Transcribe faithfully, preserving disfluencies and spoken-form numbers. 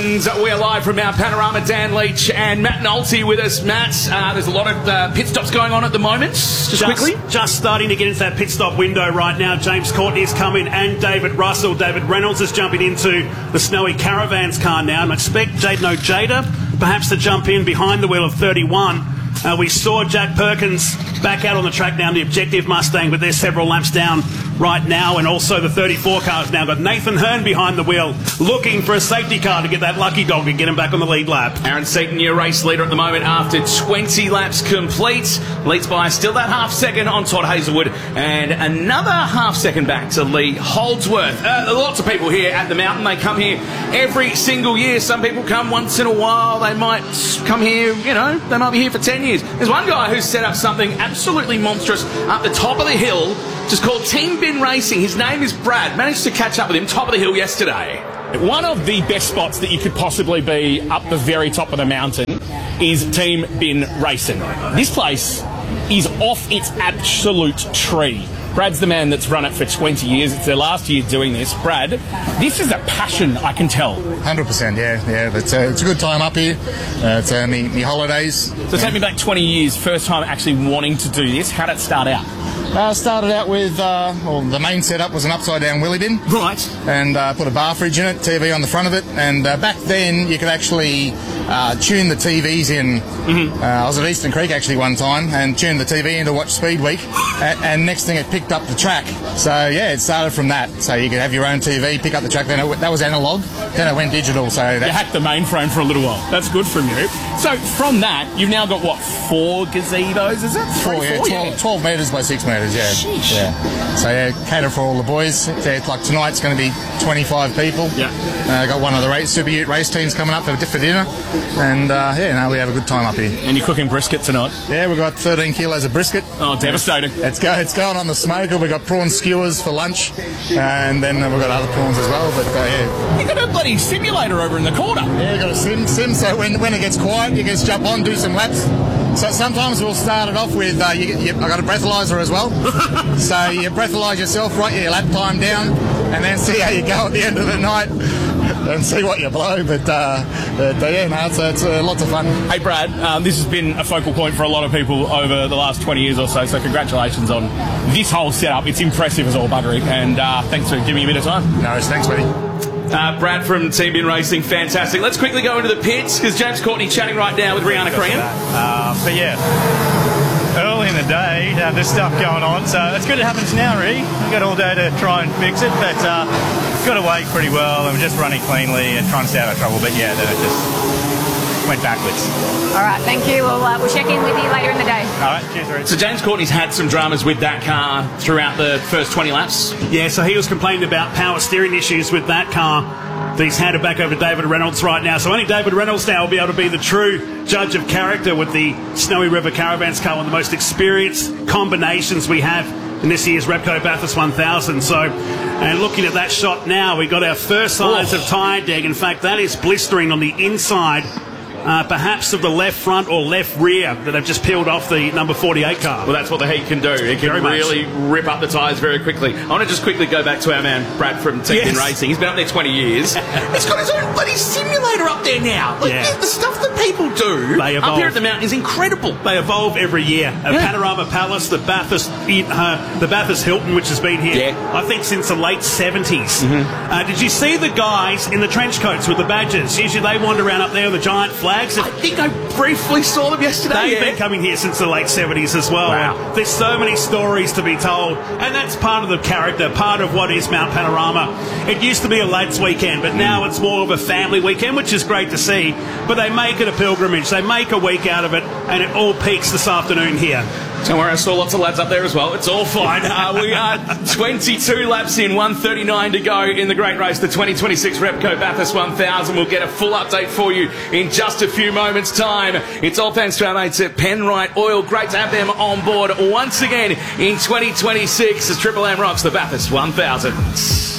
We are live from Mount Panorama. Dan Leach and Matt Nolte with us. Matt, uh, there's a lot of uh, pit stops going on at the moment. Just, just quickly. Just starting to get into that pit stop window right now. James Courtney's coming and David Russell. David Reynolds is jumping into the Snowy Caravans car now. And I expect Jaden Ojeda perhaps to jump in behind the wheel of thirty-one. Uh, we saw Jack Perkins back out on the track down the Objective Mustang, but they're several laps down right now, and also the thirty-four car's now got Nathan Hearn behind the wheel, looking for a safety car to get that lucky dog and get him back on the lead lap. Aaron Seaton, your race leader at the moment after twenty laps complete. Leads by still that half second on Todd Hazelwood, and another half second back to Lee Holdsworth. Uh, lots of people here at the mountain. They come here every single year. Some people come once in a while. They might come here, you know, they might be here for ten years. There's one guy who's set up something absolutely monstrous up the top of the hill, just called Team Bin Racing. His name is Brad. Managed to catch up with him top of the hill yesterday. One of the best spots that you could possibly be up the very top of the mountain is Team Bin Racing. This place is off its absolute tree. Brad's the man that's run it for twenty years. It's their last year doing this. Brad, this is a passion, I can tell. one hundred percent, yeah. yeah. But, uh, it's a good time up here. Uh, it's uh, me, me holidays. So yeah. take me back twenty years, first time actually wanting to do this. How did it start out? Uh, started out with, uh, well, the main setup was an upside-down wheelie bin. Right. And uh, put a bar fridge in it, T V on the front of it. And uh, back then, you could actually uh, tune the T Vs in. Mm-hmm. uh, I was at Eastern Creek, actually, one time, and tuned the T V in to watch Speed Week. and, and next thing, it picked up the track. So, yeah, it started from that. So you could have your own T V, pick up the track. Then it, that was analog. Then it went digital. So you hacked the mainframe for a little while. That's good from you. So from that, you've now got, what, four gazebos, is it? Four, Three, yeah, four, twelve, yeah. twelve metres by six metres, yeah. Sheesh. Yeah. So, yeah, cater for all the boys. Yeah, like tonight's going to be twenty-five people. Yeah. Uh, got one of the race, Super Ute race teams coming up for, for dinner. And, uh, yeah, no, we have a good time up here. And you're cooking brisket tonight? Yeah, we've got thirteen kilos of brisket. Oh, devastating. It's, go, it's going on the smoker. We've got prawn skewers for lunch. And then we've got other prawns as well. But, uh, yeah. You've got a bloody simulator over in the corner. Yeah, we've got a sim, sim. So when, when it gets quiet, you can just jump on, do some laps. So sometimes we'll start it off with, uh, you, you, I got a breathalyzer as well. So you breathalyze yourself, write your lap time down, and then see how you go at the end of the night and see what you blow. But, uh, but uh, yeah, no, it's, it's uh, lots of fun. Hey, Brad, um, this has been a focal point for a lot of people over the last twenty years or so, so congratulations on this whole setup. It's impressive as all buggery, and uh, thanks for giving me a bit of time. No, thanks, buddy. Uh, Brad from Team Bin Racing, fantastic. Let's quickly go into the pits, because James Courtney chatting right now with Rihanna Crean. Uh, but yeah, early in the day, uh, there's stuff going on, so it's good it happens now, really. We've got all day to try and fix it, but uh, got away pretty well, and we're just running cleanly and trying to stay out of trouble, but yeah, then it just went backwards. All right, thank you. We'll, uh, we'll check in with you later in the day. All right, cheers, Reed. So James Courtney's had some dramas with that car throughout the first twenty laps. Yeah, so he was complaining about power steering issues with that car. He's handed back over to David Reynolds right now. So only David Reynolds now will be able to be the true judge of character with the Snowy River Caravans car, one of the most experienced combinations we have in this year's Repco Bathurst one thousand. So, and looking at that shot now, we got our first signs oh. of tyre deg. In fact, that is blistering on the inside, Uh, perhaps of the left front or left rear that have just peeled off the number forty-eight car. Well, that's what the heat can do. It can Very really much. rip up the tyres very quickly. I want to just quickly go back to our man, Brad from Team Bin Yes. Racing. He's been up there twenty years. He's got his own bloody simulator up there now. Like, Yeah. the stuff that people do They up evolve. here at the mountain is incredible. They evolve every year. A Yeah. Panorama Palace, the Bathurst, uh, the Bathurst Hilton, which has been here, Yeah. I think, since the late seventies. Mm-hmm. Uh, did you see the guys in the trench coats with the badges? Usually they wander around up there with the giant flags. I think I briefly saw them yesterday. They've yeah. been coming here since the late seventies as well. Wow. And there's so many stories to be told, and that's part of the character, part of what is Mount Panorama. It used to be a lads' weekend, but now it's more of a family weekend, which is great to see. But they make it a pilgrimage. They make a week out of it, and it all peaks this afternoon here. Don't worry, I saw lots of lads up there as well. It's all fine. Uh, we are twenty-two laps in, one thirty-nine to go in the great race, the twenty twenty-six Repco Bathurst one thousand. We'll get a full update for you in just a few moments' time. It's all thanks to our mates at Penrite Oil. Great to have them on board once again in twenty twenty-six as Triple M rocks the Bathurst one thousand.